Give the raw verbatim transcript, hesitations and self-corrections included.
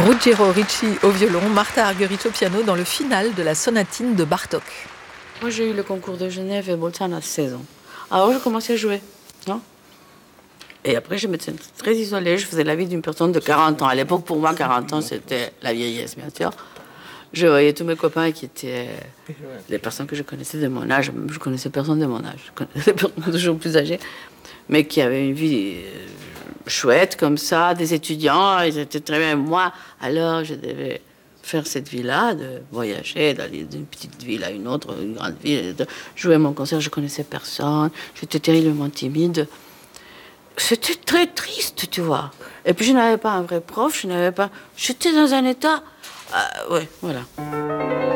Ruggiero Ricci au violon, Martha Argerich au piano dans le final de la sonatine de Bartók. Moi, j'ai eu le concours de Genève et Bolzano à seize ans. Alors, j'ai commencé à jouer. Non et après, je m'étais très isolée. Je faisais la vie d'une personne de quarante ans. À l'époque, pour moi, quarante ans, c'était la vieillesse, bien sûr. Je voyais tous mes copains qui étaient les personnes que je connaissais de mon âge. Je connaissais personne de mon âge. Je connaissais personne toujours plus âgées, mais qui avaient une vie chouette comme ça, des étudiants. Ils étaient très bien. Moi, alors, je devais faire cette vie-là, de voyager, d'aller d'une petite ville à une autre, une grande ville, de jouer mon concert. Je connaissais personne. J'étais terriblement timide. C'était très triste, tu vois. Et puis, je n'avais pas un vrai prof. Je n'avais pas. J'étais dans un état. Euh, ouais, voilà.